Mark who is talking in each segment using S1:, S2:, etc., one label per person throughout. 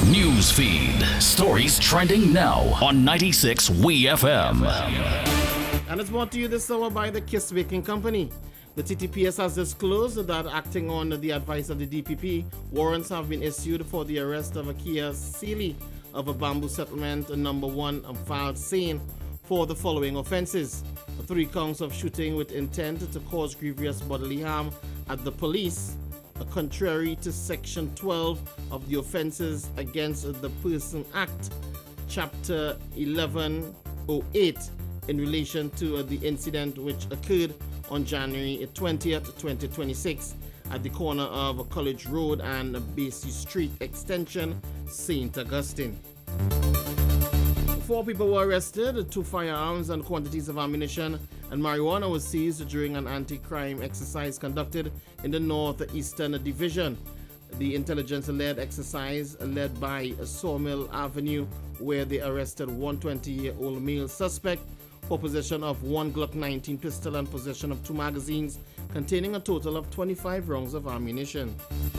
S1: News feed. Stories trending now on 96 WeFM.
S2: And it's brought to you this hour by the Kiss Baking Company. The TTPS has disclosed that, acting on the advice of the DPP, warrants have been issued for the arrest of Akia Seeley of a Bamboo Settlement number 1 filed Seine for the following offences: 3 counts of shooting with intent to cause grievous bodily harm at the police, contrary to Section 12 of the Offences Against the Person Act, Chapter 1108, in relation to the incident which occurred on January 20th, 2026 at the corner of College Road and Basie Street Extension, St. Augustine. 4 people were arrested, 2 firearms and quantities of ammunition and marijuana was seized during an anti-crime exercise conducted in the Northeastern Division. The intelligence-led exercise led by Sawmill Avenue, where they arrested one 20-year-old male suspect for possession of 1 Glock 19 pistol and possession of 2 magazines containing a total of 25 rounds of ammunition.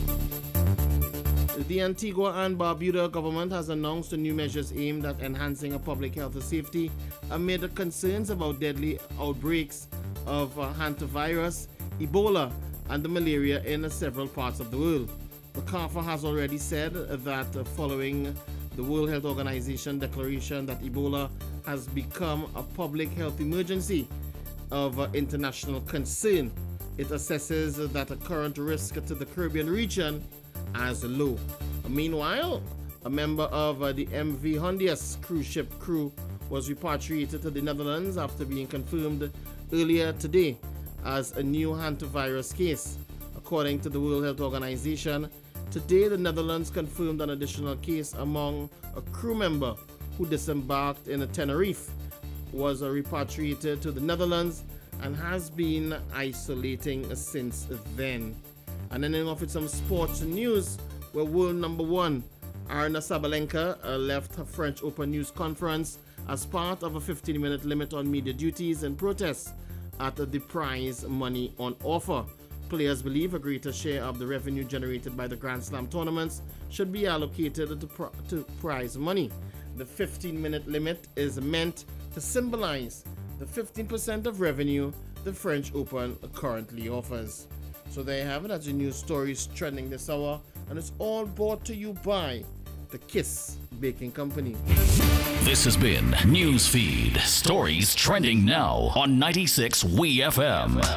S2: The Antigua and Barbuda government has announced new measures aimed at enhancing public health and safety amid concerns about deadly outbreaks of hantavirus, Ebola, and the malaria in several parts of the world. The CARFA has already said that following the World Health Organization declaration that Ebola has become a public health emergency of international concern, it assesses that the current risk to the Caribbean region as low. Meanwhile, a member of the MV Hondias cruise ship crew was repatriated to the Netherlands after being confirmed earlier today as a new hantavirus case. According to the World Health Organization, today the Netherlands confirmed an additional case among a crew member who disembarked in Tenerife, was repatriated to the Netherlands and has been isolating since then. And ending off with some sports news, where world number 1 Aryna Sabalenka left her French Open news conference as part of a 15-minute limit on media duties in protest at the prize money on offer. Players believe a greater share of the revenue generated by the Grand Slam tournaments should be allocated to prize money. The 15-minute limit is meant to symbolize the 15% of revenue the French Open currently offers. So there you have it. That's the news stories trending this hour, and it's all brought to you by the Kiss Baking Company.
S1: This has been Newsfeed. Stories trending now on 96 WeFM.